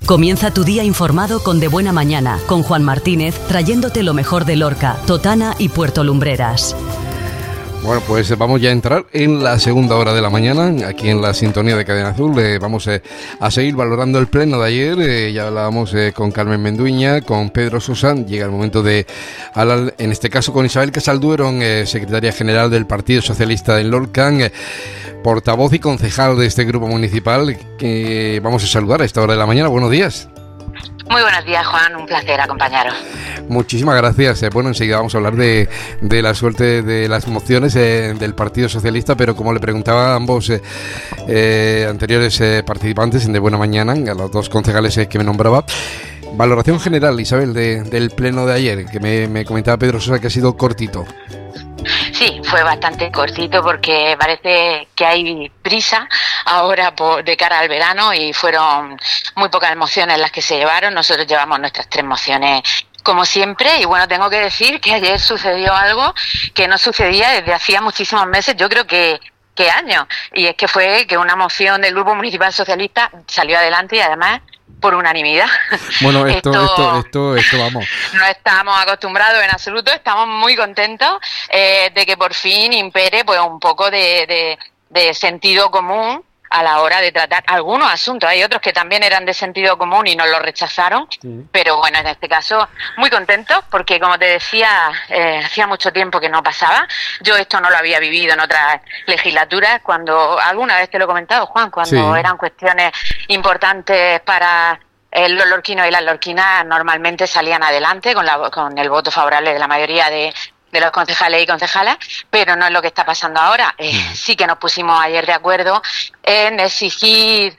Comienza tu día informado con De Buena Mañana, con Juan Martínez, trayéndote lo mejor de Lorca, Totana y Puerto Lumbreras. Bueno, pues vamos ya a entrar en la segunda hora de la mañana, aquí en la sintonía de Cadena Azul. Vamos a seguir valorando el pleno de ayer. Ya hablábamos con Carmen Menduiña, con Pedro Sosa. Llega el momento de hablar, en este caso, con Isabel Casalduero, secretaria general del Partido Socialista de Lorca, portavoz y concejal de este grupo municipal, que vamos a saludar a esta hora de la mañana. Buenos días. Muy buenos días, Juan, un placer acompañaros. Muchísimas gracias. Bueno, enseguida vamos a hablar de la suerte de las mociones del Partido Socialista, pero como le preguntaba a ambos anteriores participantes en De Buena Mañana, a los dos concejales que me nombraba, valoración general, Isabel, del pleno de ayer, que me comentaba Pedro Sosa que ha sido cortito. Sí, fue bastante cortito porque parece que hay prisa ahora de cara al verano y fueron muy pocas mociones las que se llevaron. Nosotros llevamos nuestras 3 mociones como siempre y bueno, tengo que decir que ayer sucedió algo que no sucedía desde hacía muchísimos meses, yo creo que años, y es que fue que una moción del Grupo Municipal Socialista salió adelante y además por unanimidad. Bueno, esto vamos. No estamos acostumbrados en absoluto, estamos muy contentos de que por fin impere pues un poco de sentido común a la hora de tratar algunos asuntos. Hay otros que también eran de sentido común y nos lo rechazaron, pero bueno, en este caso muy contentos porque, como te decía, hacía mucho tiempo que no pasaba. Yo esto no lo había vivido en otras legislaturas, cuando alguna vez te lo he comentado, Juan, cuando eran cuestiones importantes para los lorquinos y las lorquinas, normalmente salían adelante con el voto favorable de la mayoría de los concejales y concejalas, pero no es lo que está pasando ahora. Sí que nos pusimos ayer de acuerdo en exigir,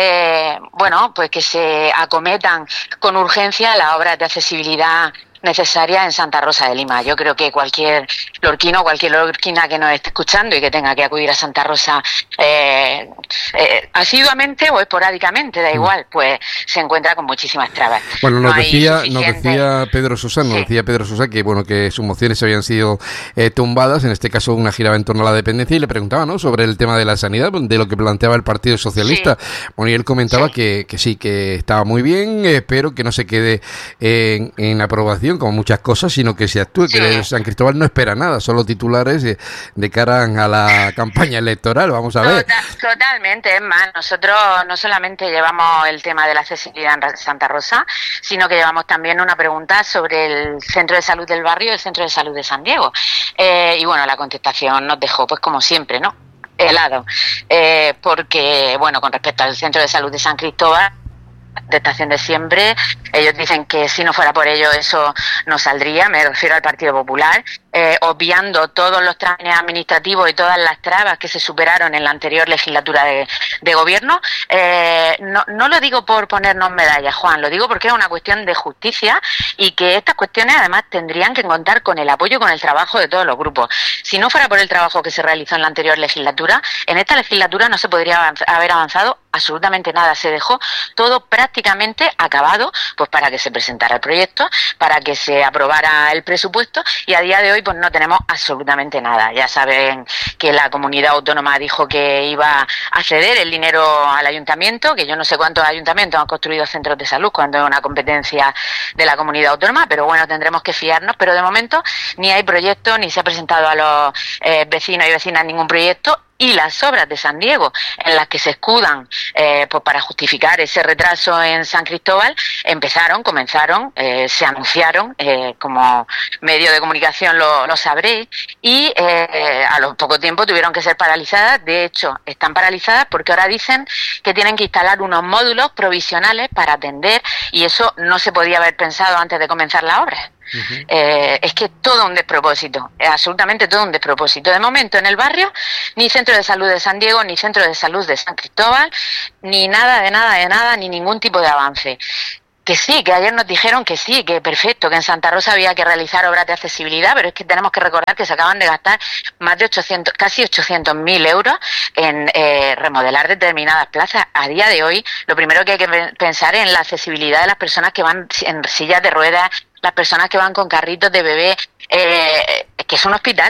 pues que se acometan con urgencia las obras de accesibilidad necesarias en Santa Rosa de Lima. Yo creo que cualquier lorquino, cualquier lorquina que nos esté escuchando y que tenga que acudir a Santa Rosa asiduamente o esporádicamente, da igual, pues se encuentra con muchísimas trabas. Bueno, nos decía Pedro Sosa que bueno, que sus mociones habían sido tumbadas, en este caso una giraba en torno a la dependencia, y le preguntaba, ¿no?, sobre el tema de la sanidad, de lo que planteaba el Partido Socialista. Bueno, y él comentaba que sí, que estaba muy bien, pero que no se quede en aprobación como muchas cosas, sino que se actúe, que San Cristóbal no espera nada, solo titulares de cara a la campaña electoral. Vamos a ver. Totalmente, es más, nosotros no solamente llevamos el tema de la accesibilidad en Santa Rosa, sino que llevamos también una pregunta sobre el centro de salud del barrio y el centro de salud de San Diego. Y bueno, la contestación nos dejó, pues como siempre, ¿no?, helado. Porque, bueno, con respecto al centro de salud de San Cristóbal, de estación de siempre, ellos dicen que si no fuera por ello eso no saldría, me refiero al Partido Popular, obviando todos los trámites administrativos y todas las trabas que se superaron en la anterior legislatura de gobierno. No lo digo por ponernos medallas, Juan, lo digo porque es una cuestión de justicia y que estas cuestiones además tendrían que contar con el apoyo y con el trabajo de todos los grupos. Si no fuera por el trabajo que se realizó en la anterior legislatura, en esta legislatura no se podría haber avanzado absolutamente nada. Se dejó todo prácticamente acabado, pues para que se presentara el proyecto, para que se aprobara el presupuesto, y a día de hoy pues no tenemos absolutamente nada. Ya saben que la comunidad autónoma dijo que iba a ceder el dinero al ayuntamiento, que yo no sé cuántos ayuntamientos han construido centros de salud cuando es una competencia de la comunidad autónoma, pero bueno, tendremos que fiarnos. Pero de momento ni hay proyecto, ni se ha presentado a los vecinos y vecinas ningún proyecto. Y las obras de San Diego, en las que se escudan pues para justificar ese retraso en San Cristóbal, comenzaron, se anunciaron, como medio de comunicación lo sabréis, y a los poco tiempo tuvieron que ser paralizadas. De hecho, están paralizadas porque ahora dicen que tienen que instalar unos módulos provisionales para atender, y eso no se podía haber pensado antes de comenzar la obra. Es que todo un despropósito, absolutamente todo un despropósito. De momento en el barrio, ni centro de salud de San Diego, ni centro de salud de San Cristóbal, ni nada de nada, ni ningún tipo de avance. Que sí, que ayer nos dijeron que sí, que perfecto, que en Santa Rosa había que realizar obras de accesibilidad, pero es que tenemos que recordar que se acaban de gastar más de casi 800.000 euros en remodelar determinadas plazas. A día de hoy, lo primero que hay que pensar es en la accesibilidad de las personas que van en sillas de ruedas, las personas que van con carritos de bebé, que es un hospital.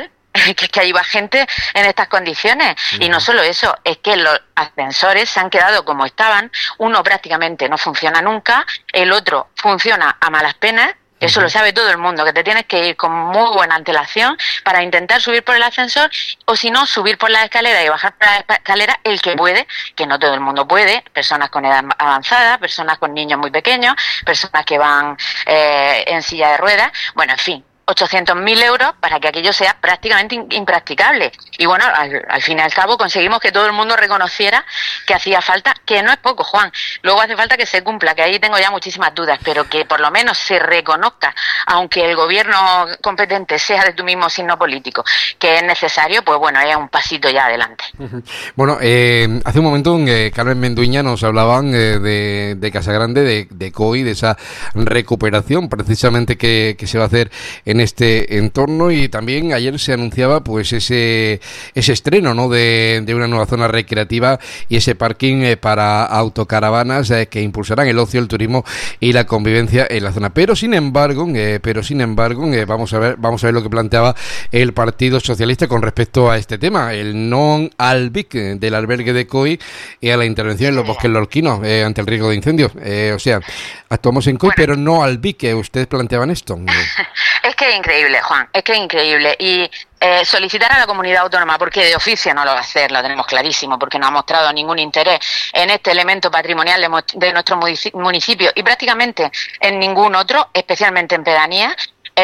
que ahí va gente en estas condiciones. Y no solo eso, es que los ascensores se han quedado como estaban. Uno prácticamente no funciona nunca, el otro funciona a malas penas. Eso lo sabe todo el mundo, que te tienes que ir con muy buena antelación para intentar subir por el ascensor, o si no, subir por la escalera y bajar por la escalera el que puede, que no todo el mundo puede, personas con edad avanzada, personas con niños muy pequeños, personas que van en silla de ruedas, bueno, en fin. 800.000 euros para que aquello sea prácticamente impracticable. Y bueno, al fin y al cabo conseguimos que todo el mundo reconociera que hacía falta, que no es poco, Juan. Luego hace falta que se cumpla, que ahí tengo ya muchísimas dudas, pero que por lo menos se reconozca, aunque el gobierno competente sea de tu mismo signo político, que es necesario, pues bueno, es un pasito ya adelante. Bueno, hace un momento Carmen Menduiña nos hablaban de Casagrande, de COI, de esa recuperación precisamente que se va a hacer en este entorno, y también ayer se anunciaba pues ese estreno, ¿no?, de una nueva zona recreativa y ese parking para autocaravanas que impulsarán el ocio, el turismo y la convivencia en la zona. Pero sin embargo, vamos a ver lo que planteaba el Partido Socialista con respecto a este tema, el no al BIC del albergue de COI y a la intervención en los bosques lorquinos ante el riesgo de incendios. O sea, actuamos en COI, pero no al BIC. Ustedes planteaban esto. Es que es increíble, Juan, es que es increíble. Y solicitar a la comunidad autónoma, porque de oficio no lo va a hacer, lo tenemos clarísimo, porque no ha mostrado ningún interés en este elemento patrimonial de nuestro municipio y prácticamente en ningún otro, especialmente en pedanías.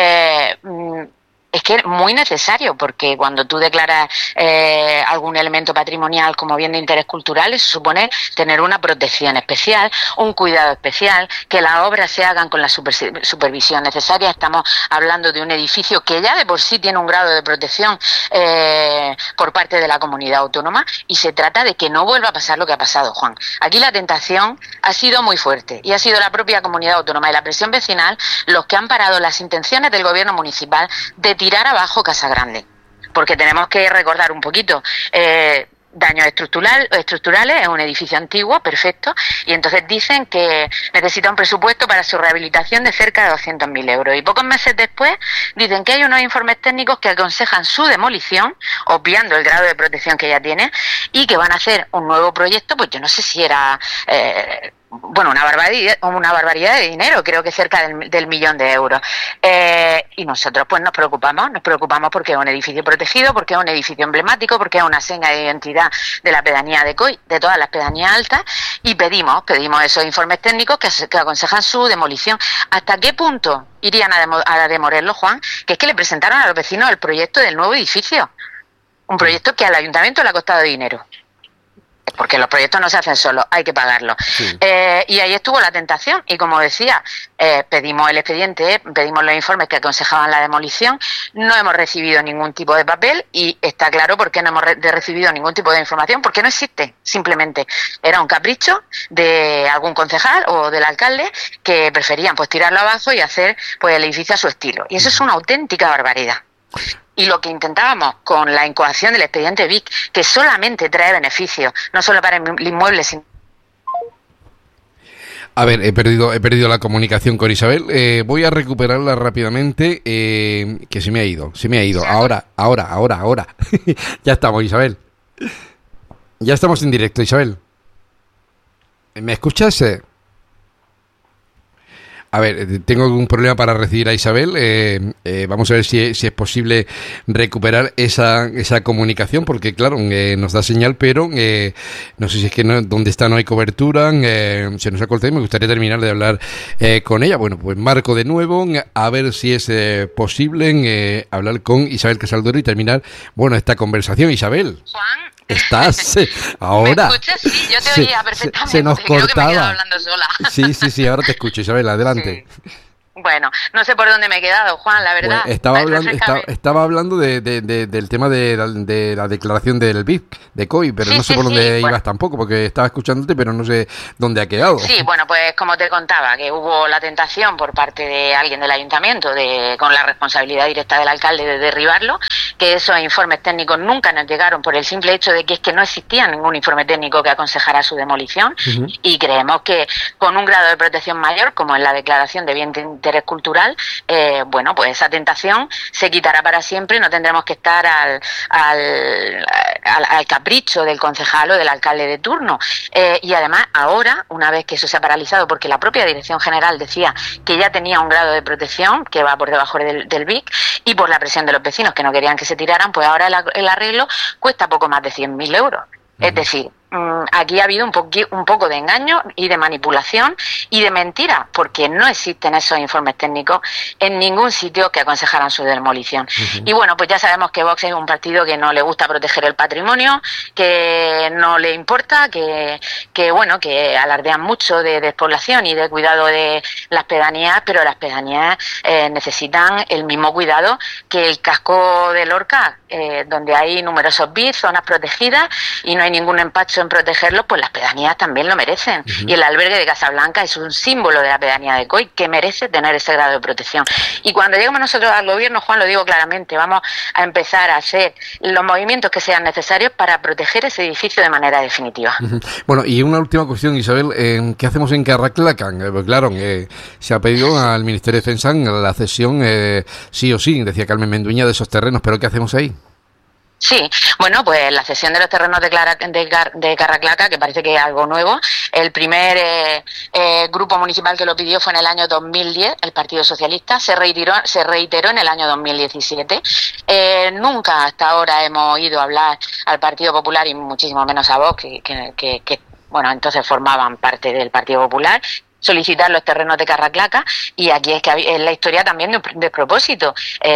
Es que es muy necesario, porque cuando tú declaras algún elemento patrimonial como bien de interés cultural, eso supone tener una protección especial, un cuidado especial, que las obras se hagan con la supervisión necesaria. Estamos hablando de un edificio que ya de por sí tiene un grado de protección por parte de la comunidad autónoma, y se trata de que no vuelva a pasar lo que ha pasado, Juan. Aquí la tentación ha sido muy fuerte, y ha sido la propia comunidad autónoma y la presión vecinal los que han parado las intenciones del gobierno municipal de tirar abajo Casagrande, porque tenemos que recordar un poquito, daños estructurales, es un edificio antiguo, perfecto, y entonces dicen que necesita un presupuesto para su rehabilitación de cerca de 200.000 euros, y pocos meses después dicen que hay unos informes técnicos que aconsejan su demolición, obviando el grado de protección que ya tiene, y que van a hacer un nuevo proyecto, pues yo no sé si era... una barbaridad de dinero, creo que cerca del 1.000.000 de euros. Y nosotros pues nos preocupamos porque es un edificio protegido, porque es un edificio emblemático, porque es una seña de identidad de la pedanía de COI, de todas las pedanías altas, y pedimos esos informes técnicos que aconsejan su demolición. ¿Hasta qué punto irían a demolerlo, Juan? Que es que le presentaron a los vecinos el proyecto del nuevo edificio, un proyecto que al ayuntamiento le ha costado dinero, porque los proyectos no se hacen solos, hay que pagarlos. Sí. Y ahí estuvo la tentación, y como decía, pedimos el expediente, pedimos los informes que aconsejaban la demolición, no hemos recibido ningún tipo de papel, y está claro por qué no hemos recibido ningún tipo de información, porque no existe, simplemente era un capricho de algún concejal o del alcalde que preferían pues tirarlo abajo y hacer pues el edificio a su estilo, y eso es una auténtica barbaridad. Y lo que intentábamos con la incoación del expediente BIC, que solamente trae beneficios, no solo para el inmueble, sino... A ver, he perdido la comunicación con Isabel. Voy a recuperarla rápidamente, que se me ha ido. Ahora. Ya estamos, Isabel. Ya estamos en directo, Isabel. ¿Me escuchas? A ver, tengo algún problema para recibir a Isabel. Vamos a ver si es posible recuperar esa comunicación, porque claro, nos da señal, pero no sé si es que donde está no hay cobertura. Se nos ha cortado y me gustaría terminar de hablar con ella. Bueno, pues marco de nuevo a ver si es posible hablar con Isabel Casaldoro y terminar, esta conversación. Isabel. Juan. ¿Estás? Ahora. ¿Me escuchas? Sí, yo te oía perfectamente. Se nos cortaba. Creo que me he quedado hablando sola. Sí, ahora te escucho, Isabel, adelante. Sí. Bueno, no sé por dónde me he quedado, Juan, la verdad. Bueno, estaba hablando del tema de la declaración del BIC, de COI, pero no sé por dónde ibas tampoco, porque estaba escuchándote, pero no sé dónde ha quedado. Sí, bueno, pues como te contaba, que hubo la tentación por parte de alguien del ayuntamiento, con la responsabilidad directa del alcalde de derribarlo, que esos informes técnicos nunca nos llegaron por el simple hecho de que es que no existía ningún informe técnico que aconsejara su demolición, y creemos que con un grado de protección mayor, como en la declaración de bien de interés cultural, bueno, pues esa tentación se quitará para siempre y no tendremos que estar al capricho del concejal o del alcalde de turno. Y además, ahora, una vez que eso se ha paralizado, porque la propia Dirección General decía que ya tenía un grado de protección que va por debajo del BIC, y por la presión de los vecinos que no querían que se tiraran, pues ahora el arreglo cuesta poco más de 100.000 euros. Es decir, aquí ha habido un poco de engaño y de manipulación y de mentira, porque no existen esos informes técnicos en ningún sitio que aconsejaran su demolición. Y bueno, pues ya sabemos que Vox es un partido que no le gusta proteger el patrimonio, que no le importa, que bueno, que alardean mucho de despoblación y de cuidado de las pedanías, pero las pedanías necesitan el mismo cuidado que el casco de Lorca, donde hay numerosos BIC, zonas protegidas, y no hay ningún empacho en protegerlos, pues las pedanías también lo merecen. Y el albergue de Casablanca es un símbolo de la pedanía de Coll, que merece tener ese grado de protección. Y cuando lleguemos nosotros al gobierno, Juan, lo digo claramente, vamos a empezar a hacer los movimientos que sean necesarios para proteger ese edificio de manera definitiva. Bueno, y una última cuestión, Isabel, ¿qué hacemos en Carraclaca? Pues claro, se ha pedido al Ministerio de Defensa la cesión sí o sí, decía Carmen Menduña, de esos terrenos, pero ¿qué hacemos ahí? Sí, bueno, pues la cesión de los terrenos de Carraclaca, que parece que es algo nuevo. El primer grupo municipal que lo pidió fue en el año 2010, el Partido Socialista, se reiteró en el año 2017. Nunca hasta ahora hemos oído hablar al Partido Popular, y muchísimo menos a Vox, que bueno, entonces formaban parte del Partido Popular, solicitar los terrenos de Carraclaca. Y aquí es que es la historia también de un despropósito.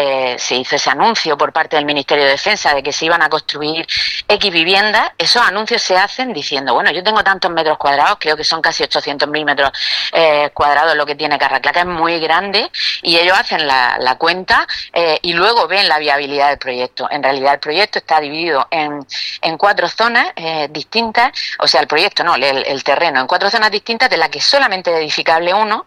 Se hizo ese anuncio por parte del Ministerio de Defensa de que se iban a construir X viviendas. Esos anuncios se hacen diciendo, bueno, yo tengo tantos metros cuadrados, creo que son casi 800.000 metros cuadrados lo que tiene Carraclaca, es muy grande, y ellos hacen la cuenta y luego ven la viabilidad del proyecto. En realidad el proyecto está dividido en 4 zonas distintas, o sea, el proyecto no, el terreno, en 4 zonas distintas, de las que solamente edificable uno,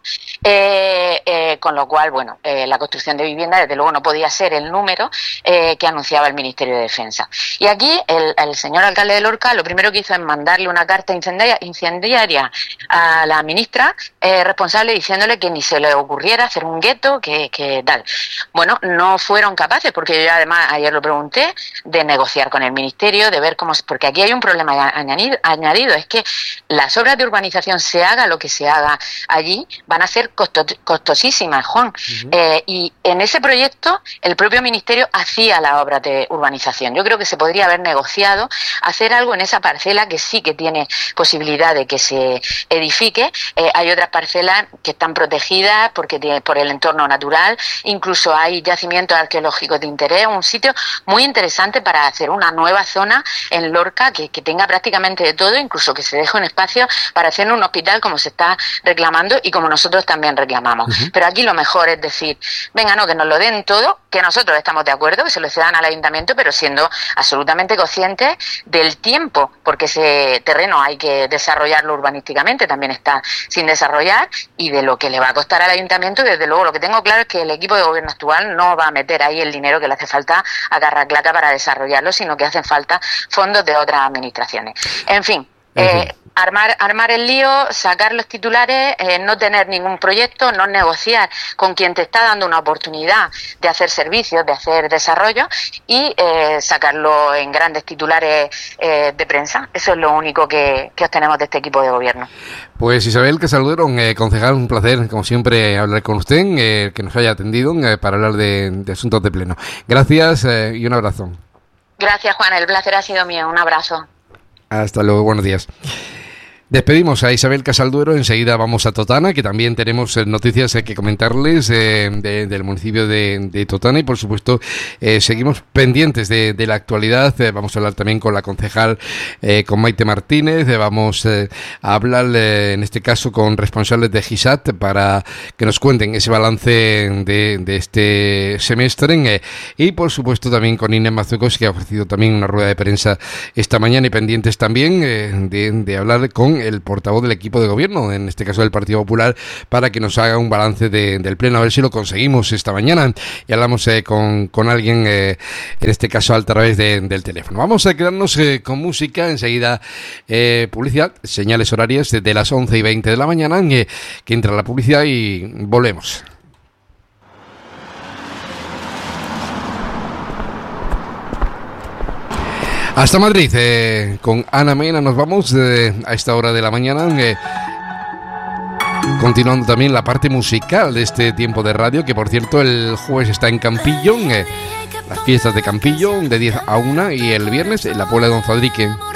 con lo cual, bueno, la construcción de vivienda desde luego no podía ser el número que anunciaba el Ministerio de Defensa. Y aquí el señor alcalde de Lorca lo primero que hizo es mandarle una carta incendiaria a la ministra responsable, diciéndole que ni se le ocurriera hacer un gueto, que tal. Bueno, no fueron capaces, porque yo además ayer lo pregunté, de negociar con el Ministerio, de ver cómo, porque aquí hay un problema añadido, es que las obras de urbanización, se haga lo que se haga allí, van a ser costosísimas, Juan. Y en ese proyecto el propio Ministerio hacía las obras de urbanización. Yo creo que se podría haber negociado hacer algo en esa parcela que sí que tiene posibilidad de que se edifique. Hay otras parcelas que están protegidas por el entorno natural, incluso hay yacimientos arqueológicos de interés, un sitio muy interesante para hacer una nueva zona en Lorca que tenga prácticamente de todo, incluso que se deje un espacio para hacer un hospital, como se está reclamando y como nosotros también reclamamos. Pero aquí lo mejor es decir, venga, no, que nos lo den todo, que nosotros estamos de acuerdo, que se lo cedan al ayuntamiento, pero siendo absolutamente conscientes del tiempo, porque ese terreno hay que desarrollarlo urbanísticamente, también está sin desarrollar, y de lo que le va a costar al ayuntamiento. Desde luego, lo que tengo claro es que el equipo de gobierno actual no va a meter ahí el dinero que le hace falta a Carraclaca para desarrollarlo, sino que hacen falta fondos de otras administraciones. En fin, armar el lío, sacar los titulares, no tener ningún proyecto, no negociar con quien te está dando una oportunidad de hacer servicios, de hacer desarrollo, y sacarlo en grandes titulares de prensa. Eso es lo único que obtenemos de este equipo de gobierno. Pues Isabel Casalduro, concejal, un placer, como siempre, hablar con usted, que nos haya atendido para hablar de asuntos de pleno. Gracias y un abrazo. Gracias, Juan, el placer ha sido mío. Un abrazo. Hasta luego, buenos días. Despedimos a Isabel Casalduero, enseguida vamos a Totana, que también tenemos noticias que comentarles del municipio de Totana, y por supuesto seguimos pendientes de la actualidad. Vamos a hablar también con la concejal, con Maite Martínez, vamos a hablar en este caso con responsables de GISAT para que nos cuenten ese balance de este semestre, y por supuesto también con Inés Mazuecos, que ha ofrecido también una rueda de prensa esta mañana, y pendientes también de hablar con el portavoz del equipo de gobierno, en este caso del Partido Popular, para que nos haga un balance del pleno, a ver si lo conseguimos esta mañana, y hablamos con alguien, en este caso a través del teléfono. Vamos a quedarnos con música, enseguida publicidad, señales horarias de las 11:20 de la mañana, que entra la publicidad y volvemos. Hasta Madrid, con Ana Mena nos vamos a esta hora de la mañana. Continuando también la parte musical de este tiempo de radio, que por cierto el jueves está en Campillo, las fiestas de Campillo de 10 a 1, y el viernes en la Puebla de Don Fadrique.